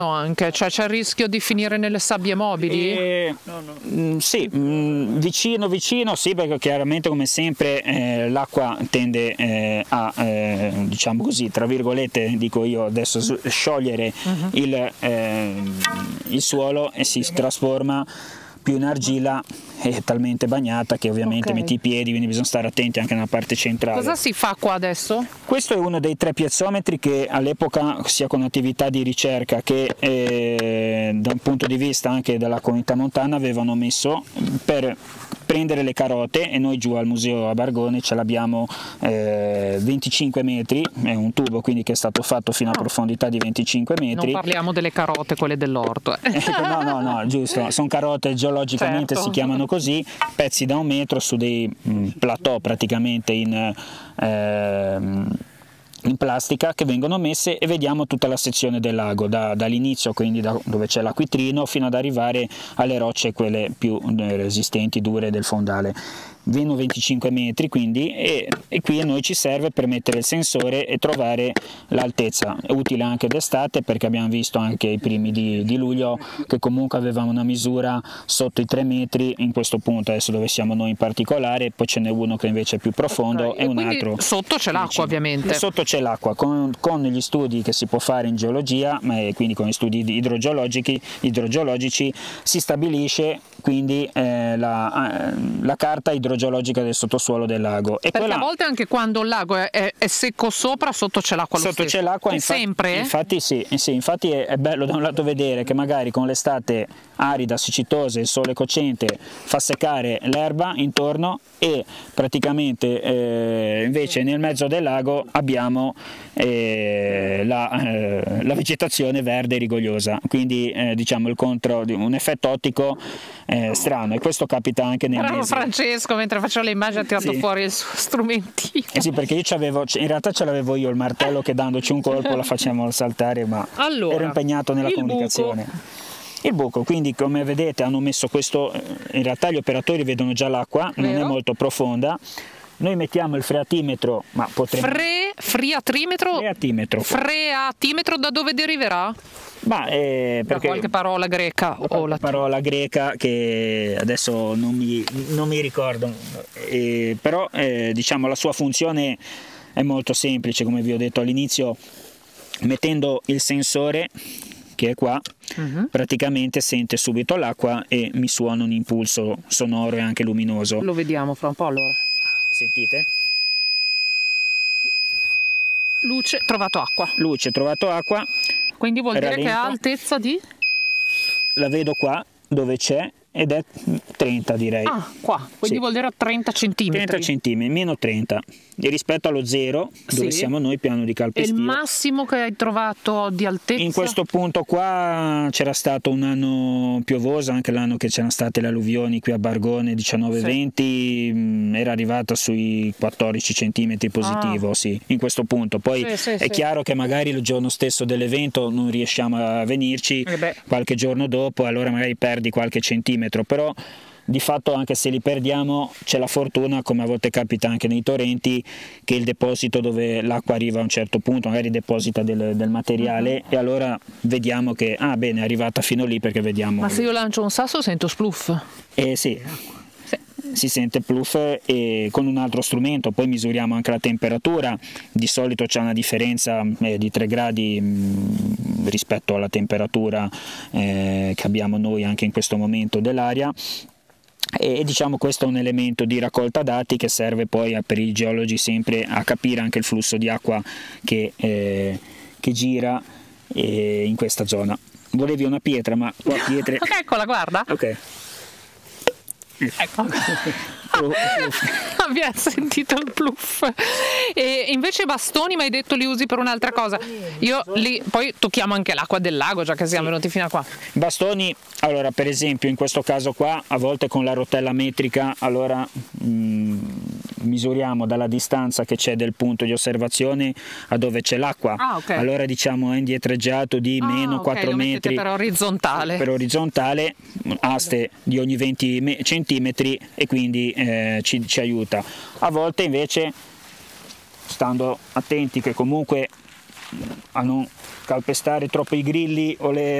anche, cioè c'è il rischio di finire nelle sabbie mobili? Sì, vicino sì, perché chiaramente come sempre l'acqua tende a, diciamo così, tra virgolette, dico io adesso, sciogliere il suolo e si trasforma più in argilla, è talmente bagnata che ovviamente metti i piedi, quindi bisogna stare attenti anche nella parte centrale. Cosa si fa qua adesso? Questo è uno dei 3 piezometri che all'epoca, sia con attività di ricerca che da un punto di vista anche della comunità montana, avevano messo per prendere le carote, e noi giù al museo a Bargone ce l'abbiamo 25 metri, è un tubo quindi che è stato fatto fino a profondità di 25 metri. Non parliamo delle carote, quelle dell'orto. No, giusto, sono carote geologicamente, certo. Si chiamano così, pezzi da 1 metro su dei plateau praticamente in plastica, che vengono messe, e vediamo tutta la sezione del lago dall'inizio, quindi da dove c'è l'acquitrino, fino ad arrivare alle rocce quelle più resistenti, dure del fondale. 25 metri quindi, e qui a noi ci serve per mettere il sensore e trovare l'altezza. È utile anche d'estate, perché abbiamo visto anche i primi di luglio che comunque avevamo una misura sotto i 3 metri in questo punto, adesso dove siamo noi in particolare, poi ce n'è uno che invece è più profondo, e un altro sotto c'è l'acqua ovviamente. Sotto c'è l'acqua, con gli studi che si può fare in geologia, quindi con gli studi idrogeologici si stabilisce quindi la carta idrogeologica del sottosuolo del lago. E perché a volte anche quando il lago è secco sopra, sotto c'è l'acqua sotto c'è l'acqua, sempre? Infatti sì, infatti è bello da un lato vedere che magari con l'estate arida, siccitosa, il sole cocente fa seccare l'erba intorno, e praticamente invece nel mezzo del lago abbiamo la vegetazione verde rigogliosa, quindi diciamo un effetto ottico strano, e questo capita anche nel mese. Francesco, mentre faccio le immagini, ha tirato fuori il suo strumentino. Sì, perché io in realtà ce l'avevo io il martello, che dandoci un colpo la facciamo saltare, ma ero impegnato nella comunicazione. Il buco, quindi come vedete hanno messo questo, in realtà gli operatori vedono già l'acqua, non è molto profonda. Noi mettiamo il freatimetro, ma potremmo... Freatimetro da dove deriverà? Perché da qualche parola greca parola greca che adesso non mi ricordo, però diciamo la sua funzione è molto semplice, come vi ho detto all'inizio. Mettendo il sensore, che è qua, praticamente sente subito l'acqua e mi suona un impulso sonoro e anche luminoso. Lo vediamo fra un po' allora. Sentite? Luce, trovato acqua. Quindi vuol dire che ha altezza di? La vedo qua dove c'è, ed è 30 direi. Qua, quindi vuol dire 30 centimetri. 30 centimetri, meno 30. E rispetto allo 0, dove siamo noi, piano di calpestio. E il massimo che hai trovato di altezza? In questo punto qua c'era stato un anno piovoso, anche l'anno che c'erano state le alluvioni qui a Bargone, 19-20, era arrivata sui 14 centimetri positivo, in questo punto. Poi è chiaro che magari il giorno stesso dell'evento non riusciamo a venirci, qualche giorno dopo, allora magari perdi qualche centimetro, però di fatto anche se li perdiamo c'è la fortuna, come a volte capita anche nei torrenti, che il deposito dove l'acqua arriva a un certo punto magari deposita del materiale, e allora vediamo che è arrivata fino lì, perché vediamo. Ma se io lancio un sasso sento spluff? Si sente pluff, e con un altro strumento poi misuriamo anche la temperatura. Di solito c'è una differenza di 3 gradi rispetto alla temperatura che abbiamo noi anche in questo momento dell'aria. E diciamo questo è un elemento di raccolta dati che serve poi per i geologi sempre a capire anche il flusso di acqua che gira in questa zona. Volevi una pietra, ma qua pietre... Eccola, guarda. Ok. Ecco. Abbiamo sentito il pluff. E invece bastoni, mi hai detto li usi per un'altra cosa. Io lì poi tocchiamo anche l'acqua del lago, già che siamo venuti fino a qua. Bastoni, allora per esempio in questo caso qua, a volte con la rotella metrica, allora misuriamo dalla distanza che c'è del punto di osservazione a dove c'è l'acqua. Allora diciamo è indietreggiato di meno 4 metri per orizzontale, aste di ogni 20 centimetri, e quindi ci aiuta. A volte invece, stando attenti che comunque a non calpestare troppo i grilli o le